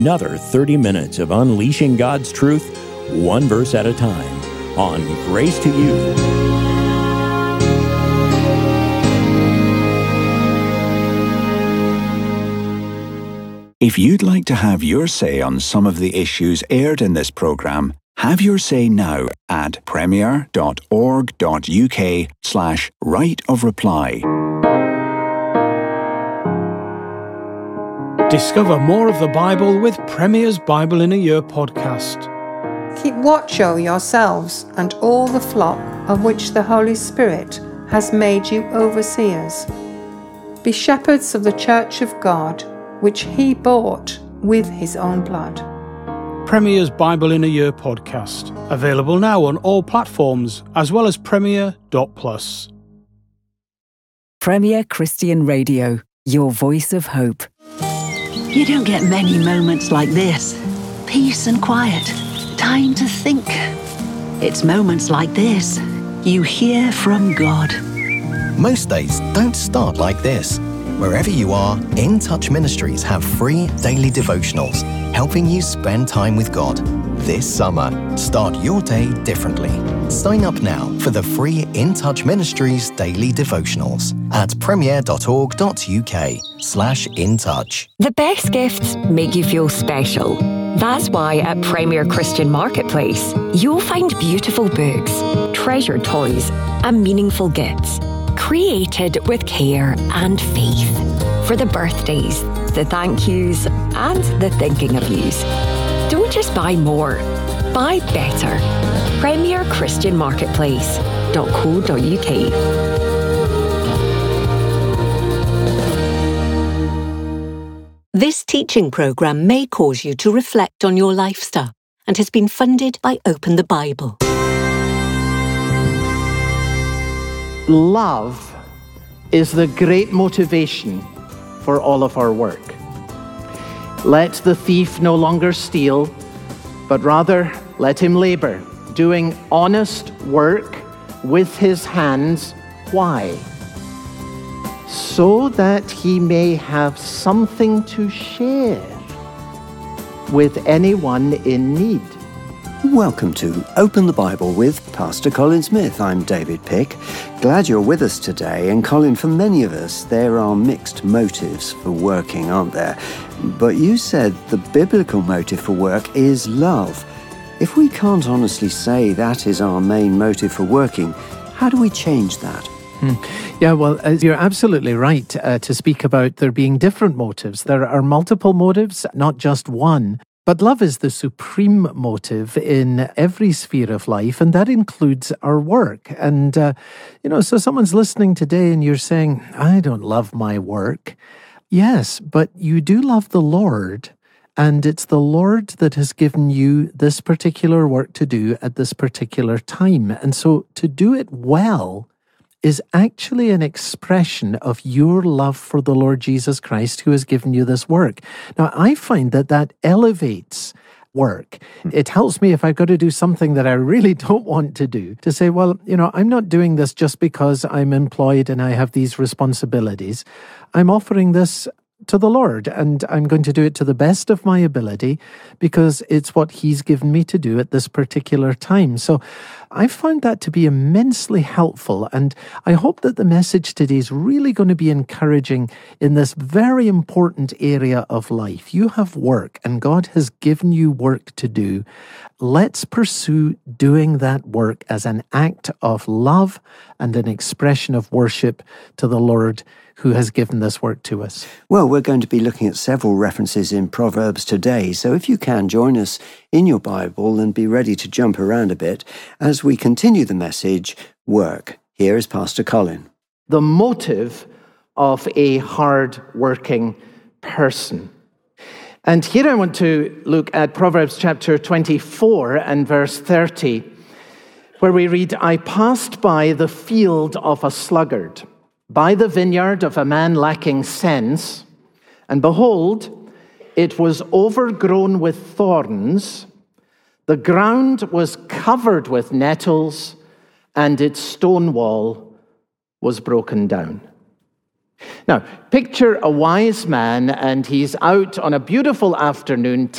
Another 30 minutes of unleashing God's truth, one verse at a time, on Grace to You. If you'd like to have your say on some of the issues aired in this programme, have your say now at premier.org.uk/right of reply. Discover more of the Bible with Premier's Bible in a Year podcast. Keep watch over yourselves and all the flock of which the Holy Spirit has made you overseers. Be shepherds of the church of God, which he bought with his own blood. Premier's Bible in a Year podcast. Available now on all platforms, as well as premier.plus. Premier Christian Radio, your voice of hope. You don't get many moments like this. Peace and quiet. Time to think. It's moments like this you hear from God. Most days don't start like this. Wherever you are, In Touch Ministries have free daily devotionals, helping you spend time with God. This summer, start your day differently. Sign up now for the free In Touch Ministries daily devotionals at premier.org.uk/intouch. The best gifts make you feel special. That's why at Premier Christian Marketplace, you'll find beautiful books, treasured toys, and meaningful gifts, created with care and faith. For the birthdays, the thank yous, and the thinking of yous. Don't just buy more, buy better. Premier Christian Marketplace.co.uk. This teaching programme may cause you to reflect on your lifestyle and has been funded by Open the Bible. Love is the great motivation for all of our work. Let the thief no longer steal, but rather let him labor, doing honest work with his hands. Why? So that he may have something to share with anyone in need. Welcome to Open the Bible with Pastor Colin Smith. I'm David Pick. Glad you're with us today. And Colin, for many of us, there are mixed motives for working, aren't there? But you said the biblical motive for work is love. If we can't honestly say that is our main motive for working, how do we change that? Yeah, well, you're absolutely right to speak about there being different motives. There are multiple motives, not just one. But love is the supreme motive in every sphere of life, and that includes our work. And, so someone's listening today and you're saying, I don't love my work. Yes, but you do love the Lord, and it's the Lord that has given you this particular work to do at this particular time. And so to do it well is actually an expression of your love for the Lord Jesus Christ who has given you this work. Now, I find that elevates work. It helps me if I've got to do something that I really don't want to do, to say, well, I'm not doing this just because I'm employed and I have these responsibilities. I'm offering this to the Lord, and I'm going to do it to the best of my ability because it's what He's given me to do at this particular time. So I found that to be immensely helpful, and I hope that the message today is really going to be encouraging in this very important area of life. You have work, and God has given you work to do. Let's pursue doing that work as an act of love and an expression of worship to the Lord who has given this work to us. Well, we're going to be looking at several references in Proverbs today, so if you can, join us in your Bible and be ready to jump around a bit as we continue the message, Work. Here is Pastor Colin. The motive of a hard-working person. And here I want to look at Proverbs chapter 24 and verse 30, where we read, I passed by the field of a sluggard, by the vineyard of a man lacking sense, and behold, it was overgrown with thorns, the ground was covered with nettles, and its stone wall was broken down. Now, picture a wise man, and he's out on a beautiful afternoon